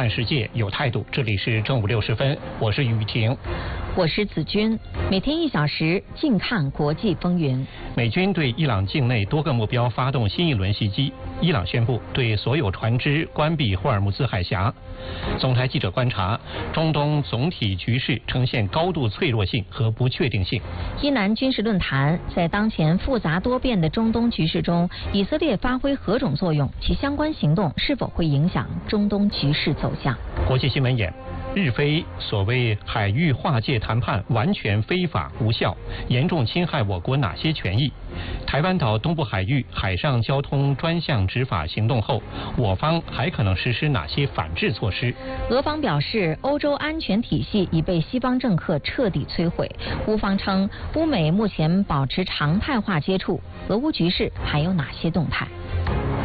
看世界有态度。这里是正午60分，我是雨婷， 我是子君。每天1小时，静看国际风云。 美军对伊朗境内多个目标发动新一轮袭击。伊朗宣布对所有船只关闭霍尔木兹海峡。总台记者观察，中东总体局势呈现高度脆弱性和不确定性。 伊南军事论坛在当前复杂多变的中东局势中，以色列发挥何种作用？其相关行动是否会影响中东局势走向？ 国际新闻眼。日非所谓海域划界谈判完全非法无效，严重侵害我国哪些权益？台湾岛东部海域海上交通专项执法行动后，我方还可能实施哪些反制措施？ 俄方表示，欧洲安全体系已被西方政客彻底摧毁。乌方称，乌美目前保持常态化接触。俄乌局势还有哪些动态？